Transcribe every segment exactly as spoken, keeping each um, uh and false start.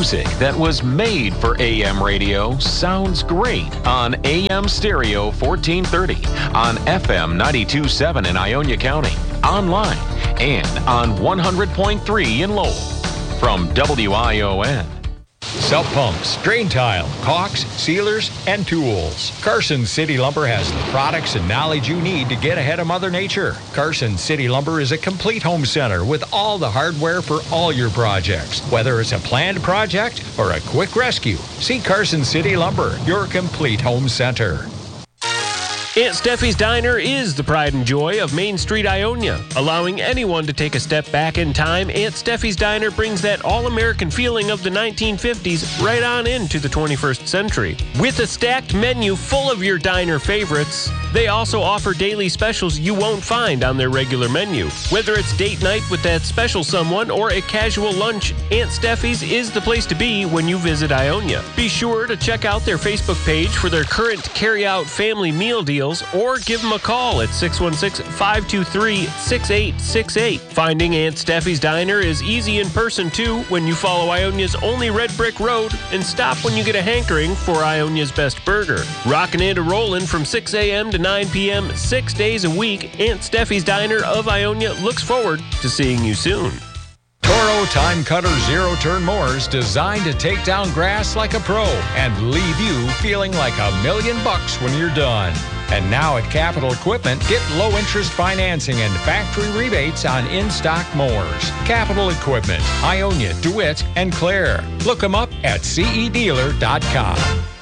Music that was made for A M radio sounds great on A M Stereo fourteen thirty, on F M ninety-two point seven in Ionia County, online, and on one hundred point three in Lowell. From W I O N. Sump pumps, drain tile, caulks, sealers, and tools. Carson City Lumber has the products and knowledge you need to get ahead of Mother Nature. Carson City Lumber is a complete home center with all the hardware for all your projects. Whether it's a planned project or a quick rescue, see Carson City Lumber, your complete home center. Aunt Steffi's Diner is the pride and joy of Main Street, Ionia. Allowing anyone to take a step back in time, Aunt Steffi's Diner brings that all-American feeling of the nineteen fifties right on into the twenty-first century. With a stacked menu full of your diner favorites, they also offer daily specials you won't find on their regular menu. Whether it's date night with that special someone or a casual lunch, Aunt Steffi's is the place to be when you visit Ionia. Be sure to check out their Facebook page for their current carry-out family meal deals, or give them a call at six one six, five two three, six eight six eight. Finding Aunt Steffi's Diner is easy in person, too, when you follow Ionia's only red brick road and stop when you get a hankering for Ionia's best burger. Rockin' and rollin' from six a.m. to nine p.m. six days a week, Aunt Steffi's Diner of Ionia looks forward to seeing you soon. Toro Time Cutter Zero Turn Mowers designed to take down grass like a pro and leave you feeling like a million bucks when you're done. And now at Capital Equipment, get low-interest financing and factory rebates on in-stock mowers. Capital Equipment, Ionia, DeWitt, and Clare. Look them up at C E dealer dot com.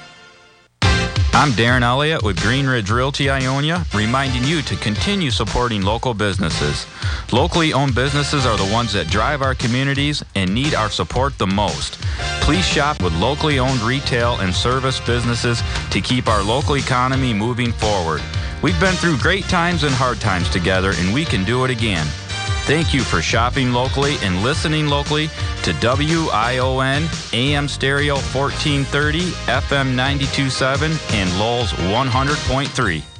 I'm Darren Elliott with Green Ridge Realty Ionia, reminding you to continue supporting local businesses. Locally owned businesses are the ones that drive our communities and need our support the most. Please shop with locally owned retail and service businesses to keep our local economy moving forward. We've been through great times and hard times together, and we can do it again. Thank you for shopping locally and listening locally to W I O N, A M Stereo fourteen thirty, F M ninety-two point seven, and Lowell's one hundred point three.